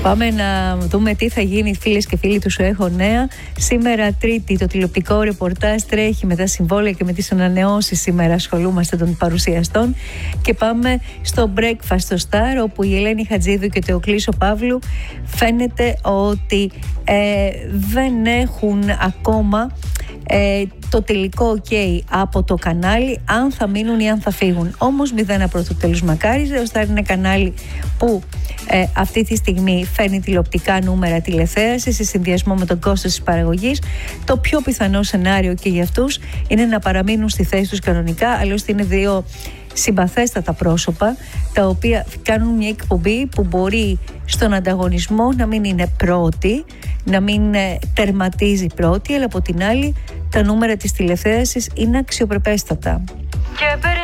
Πάμε να δούμε τι θα γίνει, φίλες και φίλοι του Σου Έχω Νέα. Σήμερα Τρίτη το τηλεοπτικό ρεπορτάζ τρέχει με τα συμβόλαια και με τις ανανεώσεις. Σήμερα ασχολούμαστε των παρουσιαστών και πάμε στο Breakfast στο Star, όπου η Ελένη Χατζίδου και ο Θεοκλής Παύλου φαίνεται ότι δεν έχουν ακόμα το τελικό ok από το κανάλι, αν θα μείνουν ή αν θα φύγουν. Όμως μηδένα πρώτου τέλους μακάρι. Ο Star είναι ένα κανάλι που αυτή τη στιγμή φέρνει τηλεοπτικά νούμερα τηλεθέασης σε συνδυασμό με τον κόστος της παραγωγής. Το πιο πιθανό σενάριο και για αυτούς είναι να παραμείνουν στη θέση τους κανονικά. Άλλωστε είναι δύο συμπαθέστατα πρόσωπα, τα οποία κάνουν μια εκπομπή που μπορεί στον ανταγωνισμό να μην είναι πρώτη, να μην τερματίζει πρώτη, αλλά από την άλλη τα νούμερα της τηλεθέασης είναι αξιοπρεπέστατα.